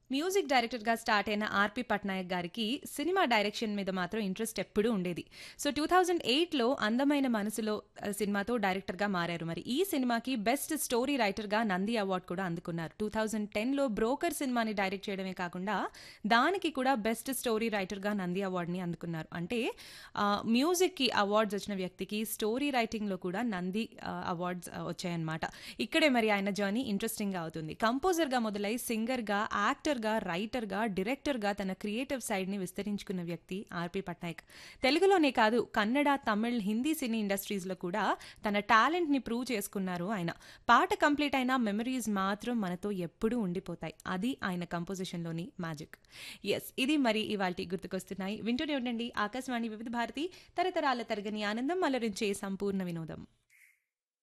Music డైరెక్టర్‌గా start అయిన 'RP Patnaik' గారికి సినిమా డైరెక్షన్ మీద మాత్రం ఇంట్రెస్ట్ ఎప్పుడూ ఉండేది. సో, 2008లో 'అందమైన మనసులో' సినిమాతో డైరెక్టర్‌గా మారారు. మరి ఈ సినిమాకి బెస్ట్ స్టోరీ రైటర్‌గా నంది అవార్డ్ కూడా అందుకున్నారు. 2010లో 'బ్రోకర్' సినిమాని డైరెక్ట్ చేయడమే కాకుండా దానికి కూడా బెస్ట్ స్టోరీ రైటర్‌గా నంది అవార్డ్‌ని అందుకున్నారు. అంటే మ్యూజిక్‌కి అవార్డ్స్ వచ్చిన వ్యక్తికి స్టోరీ రైటింగ్‌లో కూడా నంది అవార్డ్స్ వచ్చాయన్నమాట. ఇక్కడే మరి ఆయన జర్నీ ఇంట్రెస్టింగ్‌గా అవుతుంది. కంపోజర్‌గా మొదలై సింగర్‌గా, యాక్టర్‌గా, రైటర్‌గా, డైరెక్టర్‌గా తన క్రియేటివ్ సైడ్‌ని విస్తరించుకున్న వ్యక్తి 'ఆర్‌పీ పట్నాయక్'. తెలుగులోనే కాదు కన్నడ, తమిళ్, హిందీ సినీ ఇండస్ట్రీస్‌లో కూడా తన టాలెంట్‌ని ప్రూవ్ చేసుకున్నారు ఆయన. పాట కంప్లీట్ అయినా మెమరీస్ మాత్రం మనతో ఎప్పుడూ ఉండిపోతాయి. అది ఆయన కంపోజిషన్‌లోని మ్యాజిక్. యెస్, ఇది మరి ఇవాల్టి గుర్తుకొస్తున్నాయి. వింటూనే ఉండండి ఆకాశవాణి వివిధ భారతి తరతరాల తరగని ఆనందం అలరించే సంపూర్ణ వినోదం.